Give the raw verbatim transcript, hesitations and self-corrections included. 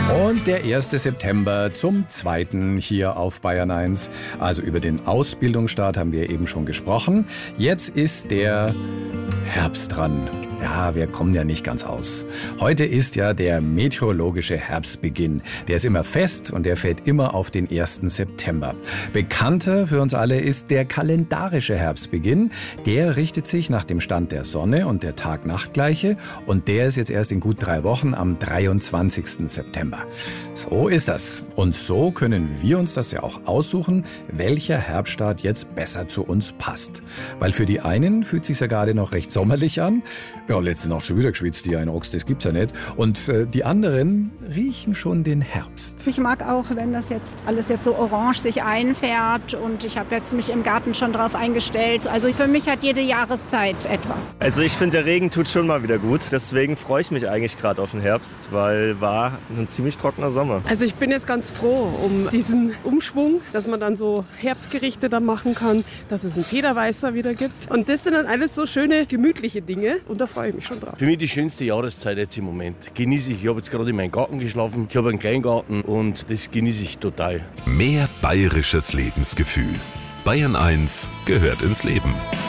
Und der erste September zum zweiten hier auf Bayern eins. Also über den Ausbildungsstart haben wir eben schon gesprochen. Jetzt ist der Herbst dran. Ja, wir kommen ja nicht ganz aus. Heute ist ja der meteorologische Herbstbeginn. Der ist immer fest und der fällt immer auf den ersten September. Bekannter für uns alle ist der kalendarische Herbstbeginn. Der richtet sich nach dem Stand der Sonne und der Tag-Nacht-Gleiche. Und der ist jetzt erst in gut drei Wochen am dreiundzwanzigsten September. So ist das. Und so können wir uns das ja auch aussuchen, welcher Herbststart jetzt besser zu uns passt. Weil für die einen fühlt es sich ja gerade noch recht sommerlich an. Ja, letzte Nacht schon wieder geschwitzt, die ein Ochs, das gibt's ja nicht. Und äh, die anderen riechen schon den Herbst. Ich mag auch, wenn das jetzt alles jetzt so orange sich einfärbt und ich habe jetzt mich im Garten schon drauf eingestellt. Also für mich hat jede Jahreszeit etwas. Also ich finde, der Regen tut schon mal wieder gut. Deswegen freue ich mich eigentlich gerade auf den Herbst, weil war ein ziemlich trockener Sommer. Also ich bin jetzt ganz froh um diesen Umschwung, dass man dann so Herbstgerichte da machen kann, dass es einen Federweißer wieder gibt. Und das sind dann alles so schöne, gemütliche Dinge und da freue ich mich schon drauf. Für mich die schönste Jahreszeit jetzt im Moment. Genieße ich. Ich habe jetzt gerade in meinem Garten geschlafen. Ich habe einen Kleingarten und das genieße ich total. Mehr bayerisches Lebensgefühl. Bayern eins gehört ins Leben.